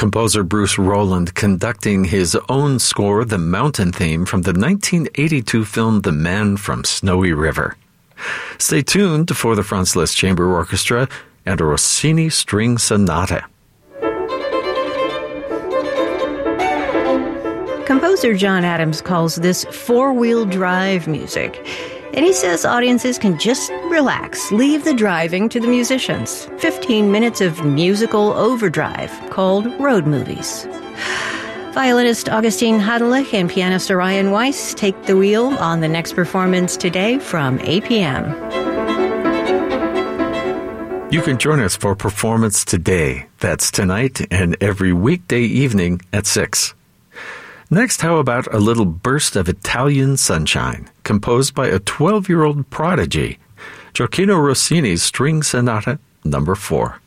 composer Bruce Rowland conducting his own score, the mountain theme from the 1982 film The Man from Snowy River. Stay tuned for the Franz Liszt Chamber Orchestra and a Rossini String Sonata. Composer John Adams calls this four-wheel drive music. And he says audiences can just relax, leave the driving to the musicians. 15 minutes of musical overdrive called road movies. Violinist Augustine Hadelich and pianist Orion Weiss take the wheel on the next performance today from 8 p.m. You can join us for Performance Today. That's tonight and every weekday evening at 6. Next, how about a little burst of Italian sunshine, composed by a 12-year-old prodigy, Gioacchino Rossini's String Sonata No. 4.